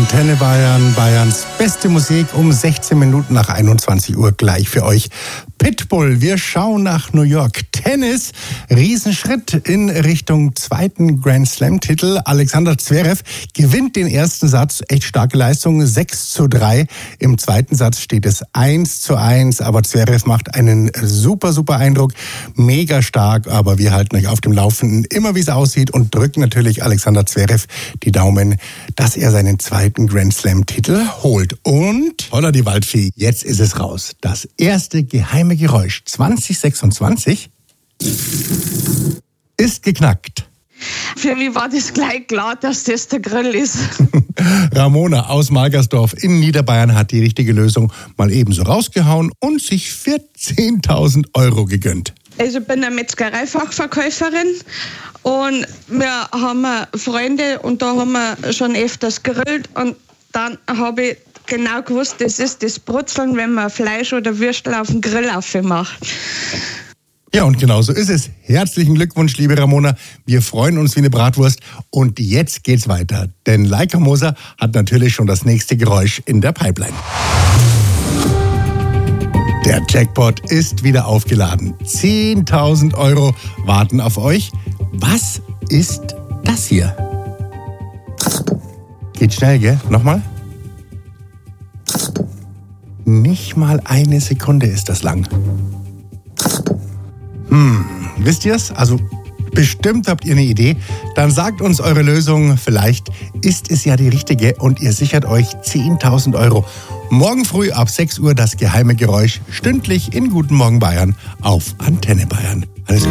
Antenne Bayern, Bayerns beste Musik um 16 Minuten nach 21 Uhr gleich für euch. Pitbull, wir schauen nach New York. Tennis, Riesenschritt in Richtung zweiten Grand Slam-Titel. Alexander Zverev gewinnt den ersten Satz, echt starke Leistung, 6:3. Im zweiten Satz steht es 1:1, aber Zverev macht einen super Eindruck, mega stark, aber wir halten euch auf dem Laufenden, immer wie es aussieht und drücken natürlich Alexander Zverev die Daumen, dass er seinen zweiten Grand Slam-Titel holt. Und, holla die Waldfee, jetzt ist es raus. Das erste geheime Geräusch 2026 ist geknackt. Für mich war das gleich klar, dass das der Grill ist. Ramona aus Malgersdorf in Niederbayern hat die richtige Lösung mal ebenso rausgehauen und sich 14.000 Euro gegönnt. Also ich bin eine Metzgereifachverkäuferin und wir haben Freunde und da haben wir schon öfters gegrillt und dann habe ich genau gewusst, das ist das Brutzeln, wenn man Fleisch oder Würstel auf den Grill aufmacht. Ja, und genau so ist es. Herzlichen Glückwunsch, liebe Ramona. Wir freuen uns wie eine Bratwurst. Und jetzt geht's weiter. Denn Leica Moser hat natürlich schon das nächste Geräusch in der Pipeline. Der Jackpot ist wieder aufgeladen. 10.000 Euro warten auf euch. Was ist das hier? Geht schnell, gell? Nochmal? Nicht mal eine Sekunde ist das lang. Wisst ihr's? Also bestimmt habt ihr eine Idee. Dann sagt uns eure Lösung. Vielleicht ist es ja die richtige und ihr sichert euch 10.000 Euro. Morgen früh ab 6 Uhr das geheime Geräusch stündlich in Guten Morgen Bayern auf Antenne Bayern. Alles